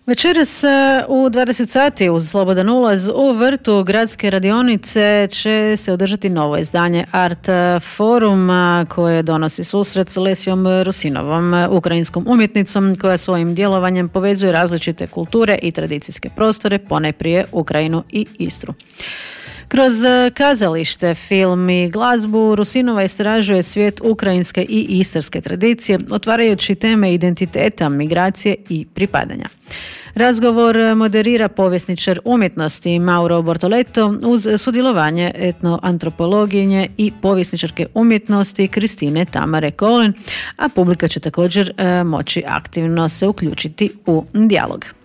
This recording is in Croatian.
Večeras u 20 sati uz slobodan ulaz u vrtu gradske radionice će se održati novo izdanje Art Foruma koje donosi susret s Lesijom Rusinovom, ukrajinskom umjetnicom koja svojim djelovanjem povezuje različite kulture i tradicijske prostore, ponajprije Ukrajinu i Istru. Kroz kazalište, film i glazbu Rusinova istražuje svijet ukrajinske i istarske tradicije, otvarajući teme identiteta, migracije i pripadanja. Razgovor moderira povjesničar umjetnosti Mauro Bortoleto uz sudjelovanje etnoantropologinje i povjesničarke umjetnosti Kristine Tamare Kolen, a publika će također moći aktivno se uključiti u dijalog.